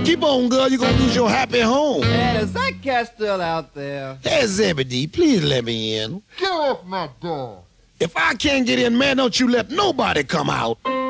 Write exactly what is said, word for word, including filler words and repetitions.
Keep on, girl. You're gonna lose your happy home. And is that cat still out there? Hey, Zebedee, please let me in. Get off my door. If I can't get in, man, don't you let nobody come out.